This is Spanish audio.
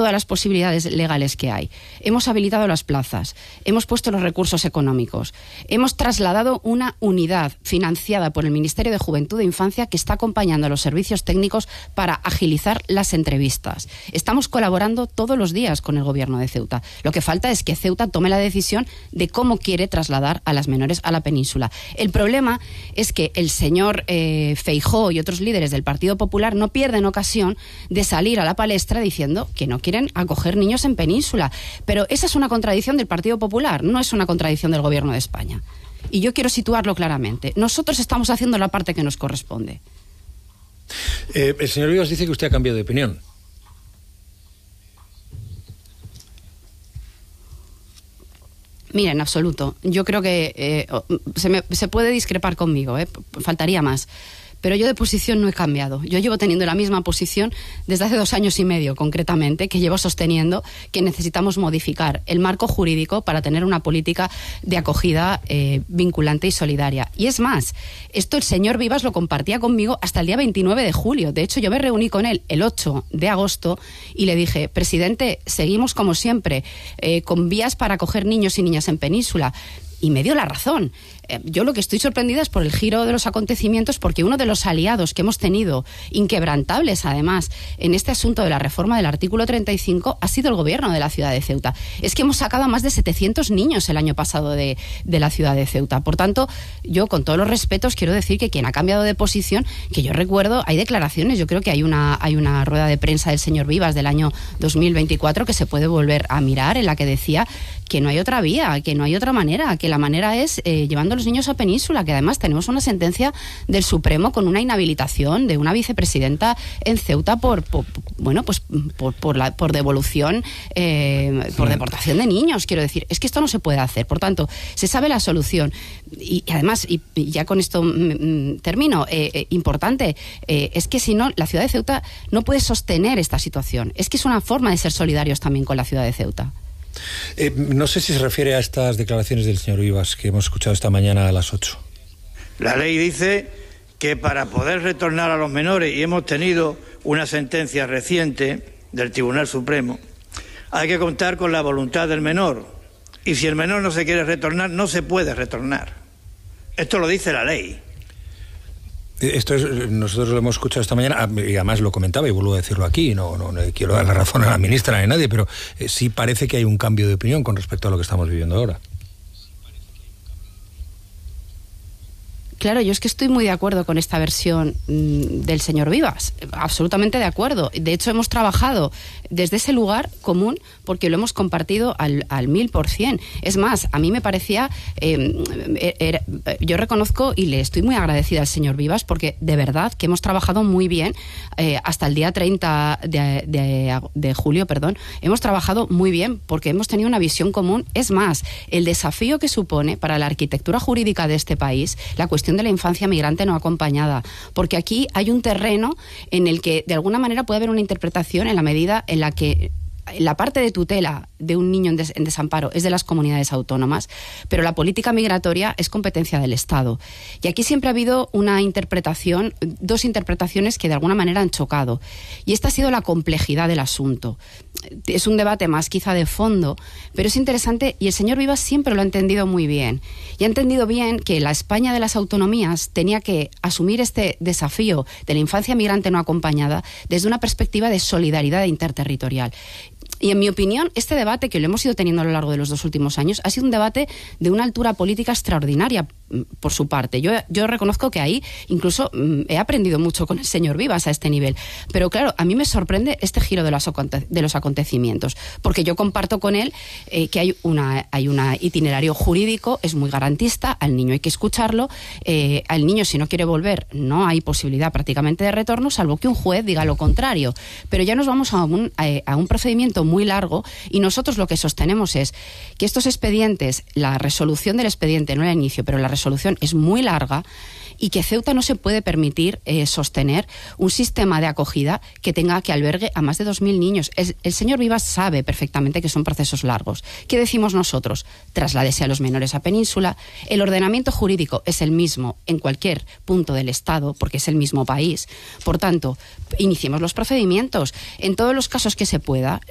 todas las posibilidades legales que hay. Hemos habilitado las plazas, hemos puesto los recursos económicos, hemos trasladado una unidad financiada por el Ministerio de Juventud e Infancia que está acompañando a los servicios técnicos para agilizar las entrevistas. Estamos colaborando todos los días con el Gobierno de Ceuta. Lo que falta es que Ceuta tome la decisión de cómo quiere trasladar a las menores a la península. El problema es que el señor Feijóo y otros líderes del Partido Popular no pierden ocasión de salir a la palestra diciendo que no quieren acoger niños en península. Pero esa es una contradicción del Partido Popular, no es una contradicción del Gobierno de España. Y yo quiero situarlo claramente. Nosotros estamos haciendo la parte que nos corresponde. El señor Vivas dice que usted ha cambiado de opinión. Mira, en absoluto. Yo creo que se puede discrepar conmigo, faltaría más. Pero yo de posición no he cambiado. Yo llevo teniendo la misma posición desde hace 2 años y medio, concretamente, que llevo sosteniendo que necesitamos modificar el marco jurídico para tener una política de acogida vinculante y solidaria. Y es más, esto el señor Vivas lo compartía conmigo hasta el día 29 de julio. De hecho, yo me reuní con él el 8 de agosto y le dije, presidente, seguimos como siempre, con vías para acoger niños y niñas en península. Y me dio la razón. Yo lo que estoy sorprendida es por el giro de los acontecimientos, porque uno de los aliados que hemos tenido, inquebrantables además, en este asunto de la reforma del artículo 35, ha sido el Gobierno de la ciudad de Ceuta. Es que hemos sacado a más de 700 niños el año pasado de la ciudad de Ceuta. Por tanto, yo con todos los respetos quiero decir que quien ha cambiado de posición, que yo recuerdo, hay declaraciones, yo creo que hay una rueda de prensa del señor Vivas del año 2024 que se puede volver a mirar, en la que decía que no hay otra vía, que no hay otra manera, que la manera es llevando a los niños a península, que además tenemos una sentencia del Supremo con una inhabilitación de una vicepresidenta en Ceuta por devolución, por deportación de niños. Quiero decir, es que esto no se puede hacer. Por tanto, se sabe la solución. Y además, y ya con esto termino, importante, es que si no, la ciudad de Ceuta no puede sostener esta situación. Es que es una forma de ser solidarios también con la ciudad de Ceuta. No sé si se refiere a estas declaraciones del señor Vivas que hemos escuchado esta mañana a las 8. La ley dice que para poder retornar a los menores, y hemos tenido una sentencia reciente del Tribunal Supremo, hay que contar con la voluntad del menor. Y si el menor no se quiere retornar, no se puede retornar. Esto lo dice la ley. Nosotros lo hemos escuchado esta mañana y además lo comentaba y vuelvo a decirlo aquí, no quiero dar la razón a la ministra ni a nadie, pero sí parece que hay un cambio de opinión con respecto a lo que estamos viviendo ahora. Claro, yo es que estoy muy de acuerdo con esta versión del señor Vivas, absolutamente de acuerdo. De hecho, hemos trabajado desde ese lugar común porque lo hemos compartido al 1000%. Es más, a mí me parecía, yo reconozco y le estoy muy agradecida al señor Vivas porque de verdad que hemos trabajado muy bien hasta el día 30 de julio, hemos trabajado muy bien porque hemos tenido una visión común. Es más, el desafío que supone para la arquitectura jurídica de este país la cuestión de la infancia migrante no acompañada, porque aquí hay un terreno en el que de alguna manera puede haber una interpretación en la medida en la que la parte de tutela de un niño en desamparo es de las comunidades autónomas, pero la política migratoria es competencia del Estado. Y aquí siempre ha habido dos interpretaciones que de alguna manera han chocado. Y esta ha sido la complejidad del asunto. Es un debate más quizá de fondo, pero es interesante y el señor Vivas siempre lo ha entendido muy bien. Y ha entendido bien que la España de las autonomías tenía que asumir este desafío de la infancia migrante no acompañada desde una perspectiva de solidaridad interterritorial. Y en mi opinión, este debate que lo hemos ido teniendo a lo largo de los 2 últimos años ha sido un debate de una altura política extraordinaria por su parte. Yo reconozco que ahí incluso he aprendido mucho con el señor Vivas a este nivel. Pero claro, a mí me sorprende este giro de los acontecimientos, porque yo comparto con él que hay un itinerario jurídico, es muy garantista, al niño hay que escucharlo, al niño si no quiere volver no hay posibilidad prácticamente de retorno, salvo que un juez diga lo contrario. Pero ya nos vamos a un procedimiento muy largo y nosotros lo que sostenemos es que estos expedientes, la resolución del expediente, no el inicio, pero la resolución es muy larga y que Ceuta no se puede permitir sostener un sistema de acogida que albergue a más de 2.000 niños. El señor Vivas sabe perfectamente que son procesos largos. ¿Qué decimos nosotros? Trasládese a los menores a península. El ordenamiento jurídico es el mismo en cualquier punto del Estado, porque es el mismo país. Por tanto, iniciemos los procedimientos. En todos los casos que se pueda,